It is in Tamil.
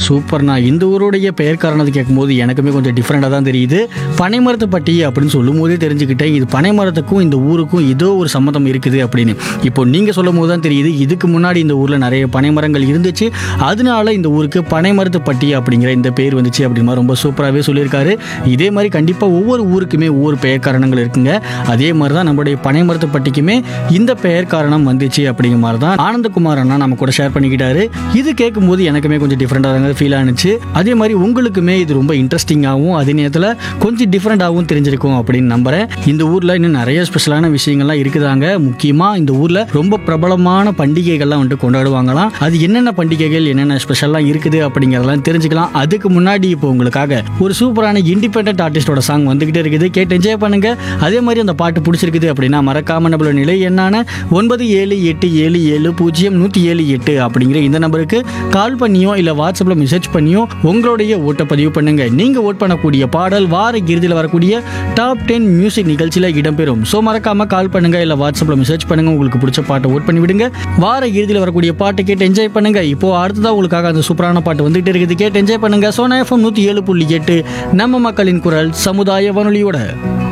சூப்பர்ண்ணா. இந்த ஊருடைய பெயர் காரணத்தை கேட்கும்போது எனக்குமே கொஞ்சம் டிஃப்ரெண்டாக தான் தெரியுது. பனைமரத்துப்பட்டி அப்படின்னு சொல்லும் போதே தெரிஞ்சுக்கிட்டேன் இது பனைமரத்துக்கும் இந்த ஊருக்கும் ஏதோ ஒரு சம்மந்தம் இருக்குது அப்படின்னு. இப்போ நீங்கள் சொல்லும் போது தான் தெரியுது இதுக்கு முன்னாடி இந்த ஊரில் நிறைய பனைமரங்கள் இருந்துச்சு, அதனால இந்த ஊருக்கு பனைமரத்துப்பட்டி அப்படிங்கிற இந்த பேர் வந்துச்சு அப்படின்னு ரொம்ப சூப்பராகவே சொல்லியிருக்காரு. இதே மாதிரி கண்டிப்பாக ஒவ்வொரு ஊருக்குமே ஒவ்வொரு பெயர் காரணங்கள் இருக்குங்க. அதே மாதிரி தான் நம்மளுடைய பனைமரத்துப்பட்டிக்குமே இந்த பெயர் காரணம் வந்துச்சு அப்படிங்கிற மாதிரி தான் ஆனந்தகுமார் அண்ணா நம்ம கூட ஷேர் பண்ணிக்கிட்டாரு. இது கேட்கும்போது எனக்குமே கொஞ்சம் டிஃப்ரெண்டாக ஃபீல் ஆனிச்சு. அதே மாதிரி உங்களுக்குமே இது ரொம்ப இன்ட்ரெஸ்டிங்காகவும் அதே நேரத்தில் கொஞ்சம் டிஃப்ரெண்டாகவும் தெரிஞ்சிருக்கும் அப்படின்னு நம்புறேன். இந்த ஊரில் இன்னும் நிறைய ஸ்பெஷலான விஷயங்கள்லாம் இருக்குதாங்க. முக்கியமாக இந்த ஊரில் ரொம்ப பிரபலமான பண்டிகைகள்லாம் வந்துட்டு கொண்டாடுவாங்களாம். அது என்னென்ன பண்டிகைகள் என்னென்ன ஸ்பெஷல்லாம் இருக்குது அப்படிங்கிறதெல்லாம் தெரிஞ்சுக்கலாம். அதுக்கு முன்னாடி இப்போ உங்களுக்காக ஒரு சூப்பரான இண்டிபெண்டன்ட் ஆர்டிஸ்டோட சாங் வந்துகிட்டே இருக்குது, கேட்டு என்ஜாய் பண்ணுங்க. அதே மாதிரி அந்த பாட்டு பிடிச்சிருக்குது அப்படின்னா மறக்காம நம்மளோட நிலை என்னான 9787700178 அப்படிங்கிற இந்த நம்பருக்கு கால் பண்ணியோ இல்லை வாட்ஸ்அப்பில் மெசேஜ் பண்ணியோ உங்களுடைய ஓட்டை பதிவு பண்ணுங்க. நீங்கள் ஓட் பண்ணக்கூடிய பாடல் வார இறுதியில் வரக்கூடிய டாப் 10 மியூசிக் நிகழ்ச்சியில் இடம்பெறும். ஸோ மறக்காம கால் பண்ணுங்க இல்லை வாட்ஸ்அப்பில் மெசேஜ் பண்ணுங்க. உங்களுக்கு பிடிச்ச பாட்டை ஓட் பண்ணி விடுங்க. வார இறுதியில் வரக்கூடிய பாட்டை கேட்டு என்ஜாய் பண்ணுங்க. இப்போ அடுத்ததான் உங்களுக்காக அந்த சூப்பரான பாட்டு வந்துட்டு இருக்குது, கேட்டு என்ஜாய் பண்ணுங்க. சோனா FM 107.8 நம்ம மக்களின் குரல் சமுதாய வானொலியோட